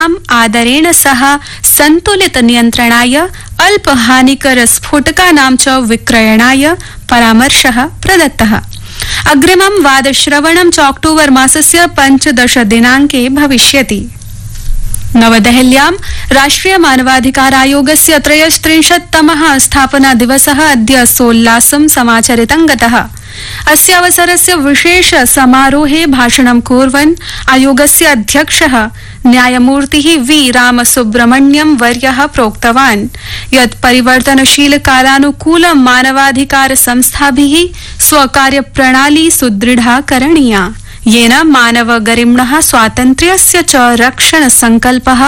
प्रक्रियायाम् आदरेण सह सन्तुलित नियन्त्रणाय अल्पहानिकर स्फोटकानां च विक्रयणाय परामर्शः प्रदत्तः। अग्रिमं वादश्रवणं च अक्टोबर मासस्य 15 दिनाङ्के भविष्यति। नवदेहल्यां राष्ट्रिय मानवाधिकार आयोगस्य 33तमः स्थापना दिवसः अद्य सोल्लासं समाचरितं गतः। अस्य अवसरस्य विशेष समारोहे भाषणं कुर्वन् आयोगस्य अध्यक्षः न्यायमूर्तिः वी रामसुब्रमण्यम वर्यः प्रोक्तवान् यत् परिवर्तनशील कालानुकूल मानवाधिकार संस्थाभिः स्वकार्यप्रणाली सुदृढा करणीया, येन मानव गरिम्णः स्वातन्त्र्यस्य च रक्षण संकल्पः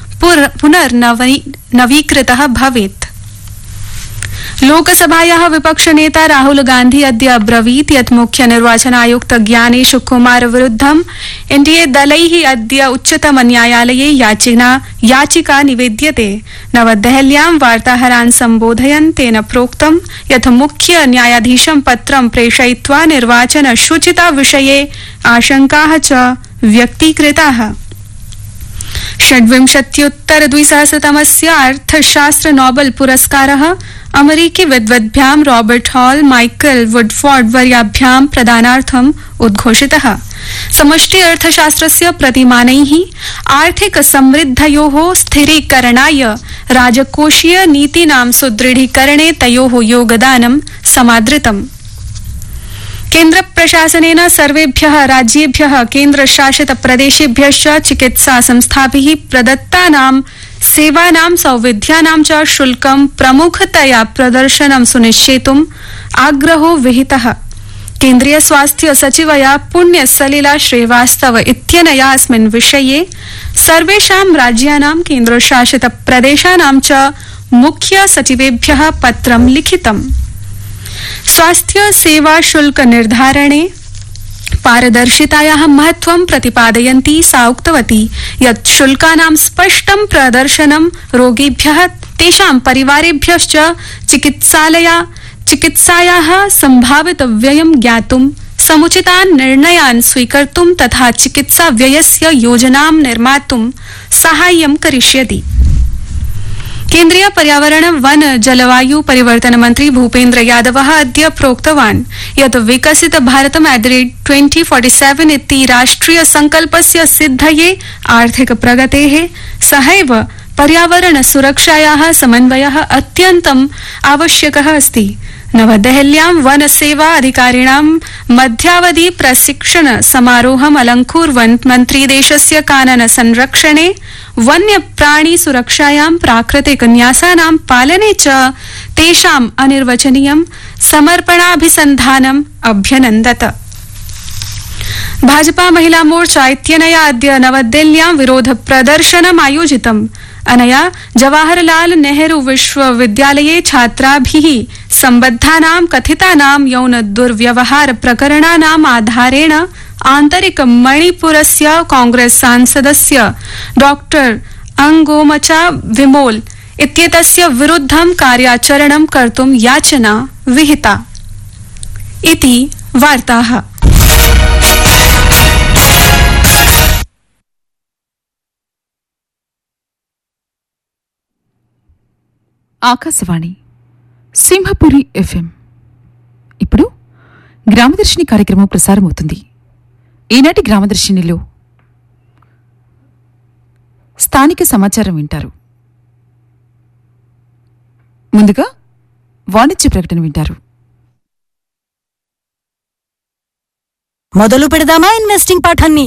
पुनर्नवीकृतः भवेत्। लोकसभायाः विपक्ष नेता राहुल गांधी अद्य अब्रवीत् यत् मुख्य निर्वाचन आयुक्त ज्ञानेश कुमार विरुद्धं एनडीए दलैः अद्य उच्चतम न्यायालये याचिका निवेद्यते। नवदेहल्यां वार्ताहरान् सम्बोधयन् तेन प्रोक्तं यत् मुख्य न्यायाधीशं पत्रं प्रेषयित्वा निर्वाचन शुचिता विषये आशंकाः च व्यक्तीकृताः। 26-द्विसहस्रतमस्य अर्थशास्त्र नोबेल पुरस्कारः अमेरिकी विद्वद्भ्यां रॉबर्ट हॉल माइकल वुडफॉर्ड वर्याभ्यां प्रदानार्थम् उद्घोषितः। समष्टि अर्थशास्त्रस्य प्रतिमानैः आर्थिक समृद्धयोः स्थिरीकरणाय राजकोषीय नीतीनां सुदृढीकरणे तयोः योगदानं समादृतम्। केन्द्र प्रशासनेन सर्वेभ्यः राज्येभ्यः केन्द्रशासित प्रदेशेभ्यश्च चिकित्सा संस्थाभिः प्रदत्तानां सेवानां सौविध्यानां च शुल्कं प्रमुखतया प्रदर्शनं सुनिश्चेतुम् आग्रहो विहितः। केन्द्रीय स्वास्थ्य सचिवया पुण्य सलिला श्रीवास्तव इत्यनया अस्मिन् विषये सर्वेषां राज्यानां केन्द्रशासित प्रदेशानां च मुख्य सचिवेभ्यः पत्रं लिखितम्। स्वास्थ्य सेवा शुल्क निर्धारणे पारदर्शितायाः महत्त्वं प्रतिपादयन्ती सा उक्तवती यत् शुल्कानां स्पष्टं प्रदर्शनं रोगिभ्यः तेषां परिवारेभ्यश्च चिकित्सायाः सम्भावित व्ययं ज्ञातुं समुचितान् निर्णयान् स्वीकर्तुं तथा चिकित्सा व्ययस्य योजनां निर्मातुं साहाय्यं करिष्यति। केन्द्रीय पर्यावरण वन जलवायु परिवर्तन मंत्री भूपेन्द्र यादवः अद्य प्रोक्तवान् यत् विकसित भारतम् @2047 इति राष्ट्रिय संकल्पस्य सिद्धये आर्थिक प्रगतेः सहैव पर्यावरण सुरक्षायाः समन्वयः अत्यन्तम् आवश्यकः अस्ति। नवदेहल्यां वन सेवा अधिकारिणां मध्यावधि प्रशिक्षण समारोहम् अलङ्कुर्वन् मन्त्री देशस्य कानन संरक्षणे वन्य प्राणी सुरक्षायां प्राकृतिक न्यासानां पालने च तेषाम् अनिर्वचनीयं समर्पणाभिसन्धानम् अभ्यनन्दत। भाजपा महिला मोर्चा इत्यनया अद्य नवदिल्ल्यां विरोध प्रदर्शनम् आयोजितम्। अनया जवाहरलाल नेहरू विश्वविद्यालये छात्राभिः सम्बद्धानां कथितानां यौन दुर्व्यवहार प्रकरणानाम् आधारेण आन्तरिक मणिपुरस्य कांग्रेस सांसदस्य डॉक्टर अंगोमचा विमोल इत्येतस्य विरुद्धं कार्याचरणं कर्तुं याचना विहिता इति वार्ताः। ఆకాశవాణి సింహపురి ఎఫ్ఎం. ఇప్పుడు గ్రామదర్శిని కార్యక్రమం ప్రసారమవుతుంది. ఈనాటి గ్రామదర్శినిలో స్థానిక సమాచారం వింటారు. ముందుగా వాణిజ్య ప్రకటన వింటారు. మొదలు పెడదామా ఇన్వెస్టింగ్ పాఠాన్ని?